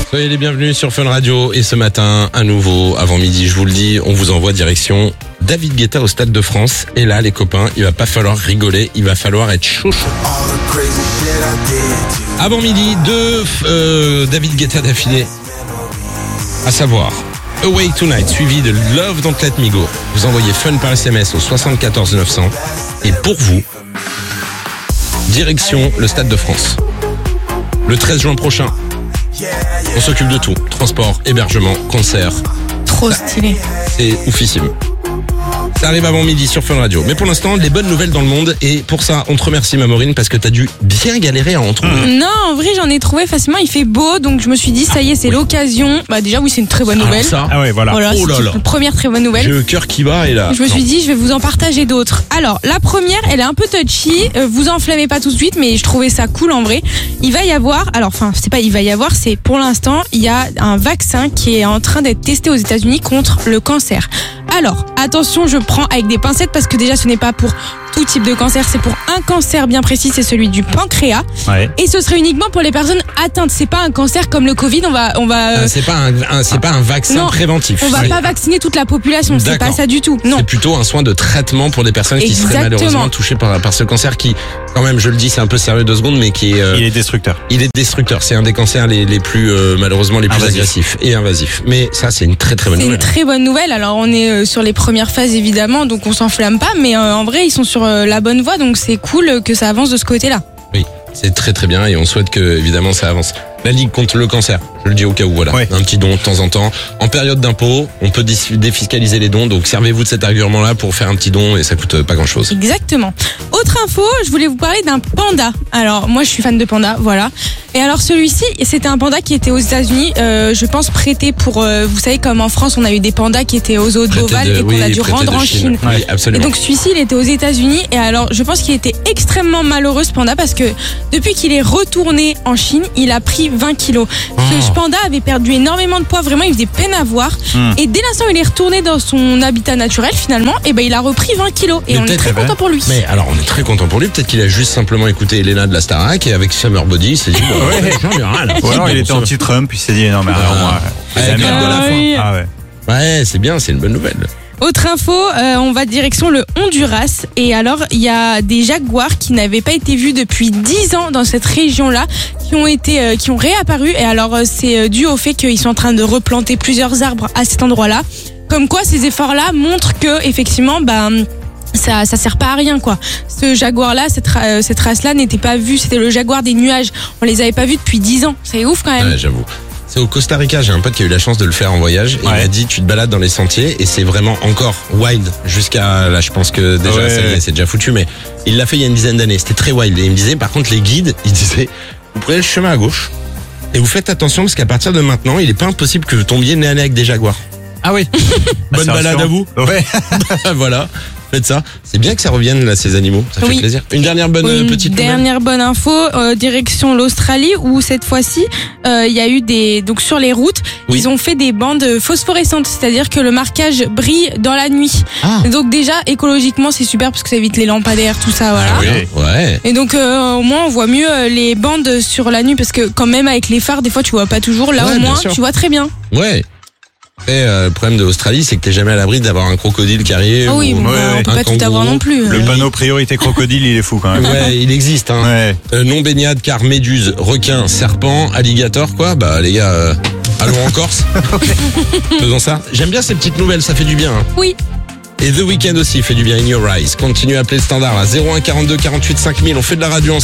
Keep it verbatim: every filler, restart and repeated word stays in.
Soyez les bienvenus sur Fun Radio. Et ce matin, à nouveau, avant midi, je vous le dis, on vous envoie direction David Guetta au Stade de France. Et là, les copains, il va pas falloir rigoler, il va falloir être chaud chaud. Avant midi, deux euh, David Guetta d'affilée. À savoir, Awake Tonight, suivi de Love Don't Let Me Go. Vous envoyez Fun par S M S au soixante-quatorze neuf cents. Et pour vous, direction le Stade de France. Le treize juin prochain. On s'occupe de tout. Transport, hébergement, concert. Trop stylé. C'est oufissime. Ça arrive avant midi sur Fun Radio. Mais pour l'instant, des bonnes nouvelles dans le monde. Et pour ça, on te remercie, Maureen, parce que t'as dû bien galérer à en trouver. Non, en vrai, j'en ai trouvé facilement. Il fait beau, donc je me suis dit, ça y est, c'est oui. l'occasion. Bah déjà, oui, c'est une très bonne nouvelle. Alors ça, Ah ouais, voilà. Voilà, Oh là c'est là. une première très bonne nouvelle. j'ai le cœur qui bat et là. Je me suis non. dit, je vais vous en partager d'autres. Alors, la première, elle est un peu touchy. Euh, vous enflammez pas tout de suite, mais je trouvais ça cool en vrai. Il va y avoir, alors, enfin, c'est pas il va y avoir, c'est pour l'instant, il y a un vaccin qui est en train d'être testé aux États-Unis contre le cancer. Alors, attention, je prends avec des pincettes parce que déjà, ce n'est pas pour tout type de cancer, c'est pour un cancer bien précis, c'est celui du pancréas. Ouais. Et ce serait uniquement pour les personnes atteintes. C'est pas un cancer comme le Covid. On va, on va. Ah, c'est pas un, un- c'est pas un vaccin Non, préventif. On va Oui. pas vacciner toute la population, c'est D'accord. pas ça du tout. Non. C'est plutôt un soin de traitement pour des personnes qui seraient Exactement. malheureusement touchées par, par ce cancer qui, quand même, je le dis, c'est un peu sérieux deux secondes, mais qui est, euh, Il est destructeur. il est destructeur. C'est un des cancers les, les plus, euh, malheureusement, les plus Invasif. agressifs et invasifs. Mais ça, c'est une très très bonne C'est une nouvelle. très bonne nouvelle. Alors on est euh, sur les premières phases évidemment, donc on s'enflamme pas, mais euh, en vrai ils sont sur euh, la bonne voie, donc c'est cool euh, que ça avance de ce côté-là. Oui, c'est très très bien et on souhaite que, évidemment, ça avance. La Ligue contre le cancer, je le dis au cas où, voilà. Ouais. Un petit don de temps en temps. En période d'impôt, on peut dis- défiscaliser les dons, donc servez-vous de cet argument-là pour faire un petit don et ça coûte euh, pas grand-chose. Exactement. Autre info, je voulais vous parler d'un panda. Alors moi je suis fan de panda, voilà. Et alors celui-ci, c'était un panda qui était aux États-Unis, euh, je pense prêté pour, euh, vous savez comme en France on a eu des pandas qui étaient aux zoos de Prêté Beauval de- et qu'on oui, a dû prêté rendre de en Chine. Oui, Et absolument. donc celui-ci, il était aux États-Unis et alors je pense qu'il était extrêmement malheureux ce panda parce que depuis qu'il est retourné en Chine, il a pris vingt kilos. Ce Oh. panda avait perdu énormément de poids, vraiment il faisait peine à voir. Hmm. Et dès l'instant où il est retourné dans son habitat naturel finalement, et ben il a repris vingt kilos et Mais on est peut-être, très eh ben, content pour lui. Mais alors, on est très content pour lui. Peut-être qu'il a juste simplement écouté Elena de la Starac et avec Summer Body, il s'est dit, bon, ouais, j'en ai rien à Ou alors foutre, il bon, était ça- anti-Trump, il s'est dit non mais alors moi. Ouais, c'est la grève merde. de la faim. oui. Ah ouais. Ouais, c'est bien, c'est une bonne nouvelle. Autre info, euh, on va direction le Honduras et alors il y a des jaguars qui n'avaient pas été vus depuis dix ans dans cette région-là, qui ont été, euh, qui ont réapparu et alors euh, c'est euh, dû au fait qu'ils sont en train de replanter plusieurs arbres à cet endroit-là. Comme quoi ces efforts-là montrent que effectivement, bah ça, ça sert pas à rien quoi. Ce jaguar-là, cette, ra- euh, cette race-là n'était pas vue, c'était le jaguar des nuages. On les avait pas vus depuis dix ans. C'est ouf quand même. Ouais, j'avoue. C'est au Costa Rica, j'ai un pote qui a eu la chance de le faire en voyage et il Ouais. m'a dit tu te balades dans les sentiers et c'est vraiment encore wild jusqu'à là, je pense que déjà Ouais. ça y est, c'est déjà foutu, mais il l'a fait il y a une dizaine d'années, c'était très wild et il me disait par contre les guides, ils disaient vous prenez le chemin à gauche et vous faites attention parce qu'à partir de maintenant il est pas impossible que vous tombiez nez à nez avec des jaguars. Ah oui. Bah, Bonne c'est balade à vous. Ouais. Voilà, faites ça. C'est bien que ça revienne là ces animaux, ça fait Oui. plaisir. Une dernière bonne euh, Une petite nouvelle. dernière bonne info, euh, direction l'Australie où cette fois-ci euh, il y a eu des donc sur les routes Oui. ils ont fait des bandes phosphorescentes, c'est-à-dire que le marquage brille dans la nuit. Ah. Et donc déjà écologiquement c'est super parce que ça évite les lampadaires tout ça voilà. Ah oui. Ouais. Et donc euh, au moins on voit mieux euh, les bandes sur la nuit parce que quand même avec les phares des fois tu vois pas toujours, là Ouais, au bien moins sûr. tu vois très bien. Ouais. Après, euh, le problème de l'Australie, c'est que t'es jamais à l'abri d'avoir un crocodile qui arrive. Ah oui, ou bon, ouais, bah, on ouais. peut un pas tout kangourou. avoir non plus. Le Euh, panneau priorité crocodile, il est fou quand même. Ouais, il existe. Hein. Ouais. Euh, non baignade car méduse, requin, serpent, alligator, quoi. Bah les gars, euh, allons en Corse. Faisons ça. J'aime bien ces petites nouvelles, ça fait du bien. Hein. Oui. Et The Weeknd aussi fait du bien. In Your Eyes. Continue à appeler le standard là. zéro un quarante-deux quarante-huit cinq mille. On fait de la radio ensemble.